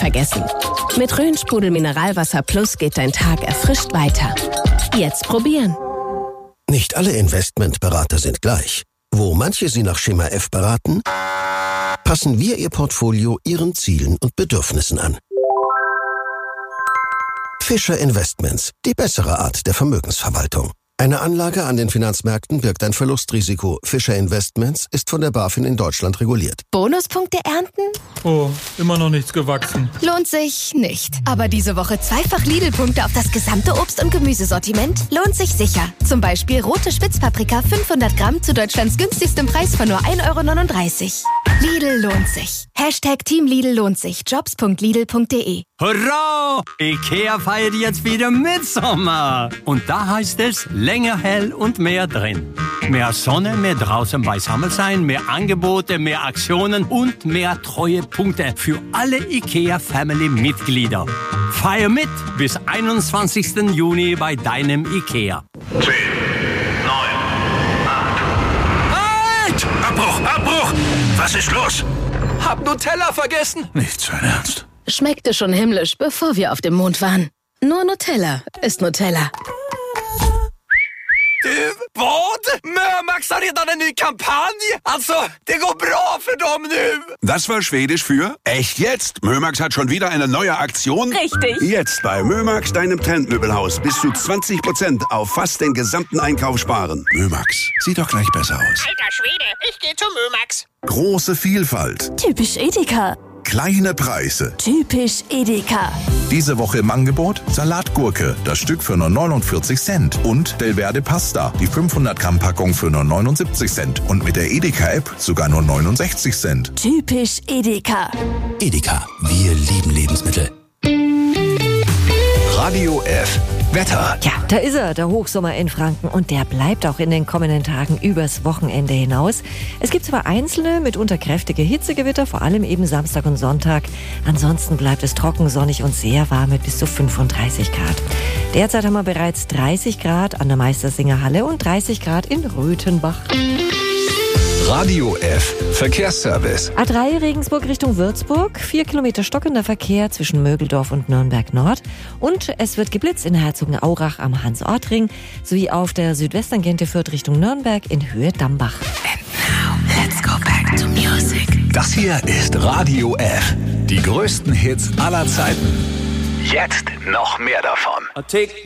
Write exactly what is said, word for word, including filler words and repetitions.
vergessen. Mit Rhön-Sprudel Mineralwasser Plus geht dein Tag erfrischt weiter. Jetzt probieren. Nicht alle Investmentberater sind gleich. Wo manche Sie nach Schema F beraten, passen wir Ihr Portfolio Ihren Zielen und Bedürfnissen an. Fischer Investments, die bessere Art der Vermögensverwaltung. Eine Anlage an den Finanzmärkten birgt ein Verlustrisiko. Fischer Investments ist von der BaFin in Deutschland reguliert. Bonuspunkte ernten? Oh, immer noch nichts gewachsen. Lohnt sich nicht. Aber diese Woche zweifach Lidl-Punkte auf das gesamte Obst- und Gemüsesortiment lohnt sich sicher. Zum Beispiel rote Spitzpaprika fünfhundert Gramm zu Deutschlands günstigstem Preis von nur ein Euro neununddreißig. Lidl lohnt sich. Hashtag Team Lidl lohnt sich. jobs punkt lidl punkt de. Hurra! Ikea feiert jetzt wieder Mitsommer. Und da heißt es länger hell und mehr drin. Mehr Sonne, mehr draußen beisammen sein, mehr Angebote, mehr Aktionen und mehr treue Punkte für alle Ikea-Family-Mitglieder. Feier mit bis einundzwanzigsten Juni bei deinem Ikea. zehn, neun, acht. Halt! Abbruch, Abbruch! Was ist los? Hab Nutella vergessen. Nicht sein Ernst. Schmeckte schon himmlisch, bevor wir auf dem Mond waren. Nur Nutella ist Nutella. Du, vad? Mömax har redan en ny kampanj. Alltså, det går bra för dem nu. Das war Schwedisch für echt jetzt. Mömax hat schon wieder eine neue Aktion. Richtig. Jetzt bei Mömax, deinem Trendmöbelhaus. Bis zu zwanzig Prozent auf fast den gesamten Einkauf sparen. Mömax, sieht doch gleich besser aus. Alter Schwede, ich gehe zu Mömax. Große Vielfalt. Typisch Edeka. Kleine Preise. Typisch Edeka. Diese Woche im Angebot Salatgurke, das Stück für nur neunundvierzig Cent. Und Delverde Pasta, die fünfhundert Gramm Packung für nur neunundsiebzig Cent. Und mit der Edeka-App sogar nur neunundsechzig Cent. Typisch Edeka. Edeka, wir lieben Lebensmittel. Radio F. Wetter. Ja, da ist er, der Hochsommer in Franken, und der bleibt auch in den kommenden Tagen übers Wochenende hinaus. Es gibt zwar einzelne, mitunter kräftige Hitzegewitter, vor allem eben Samstag und Sonntag. Ansonsten bleibt es trocken, sonnig und sehr warm mit bis zu fünfunddreißig Grad. Derzeit haben wir bereits dreißig Grad an der Meistersingerhalle und dreißig Grad in Röthenbach. Radio F. Verkehrsservice. A drei Regensburg Richtung Würzburg. Vier Kilometer stockender Verkehr zwischen Mögeldorf und Nürnberg Nord. Und es wird geblitzt in Herzogenaurach am Hans-Ort-Ring sowie auf der Südwesttangente Fürth Richtung Nürnberg in Höhe Dambach. And now, let's go back to music. Das hier ist Radio F. Die größten Hits aller Zeiten. Jetzt noch mehr davon.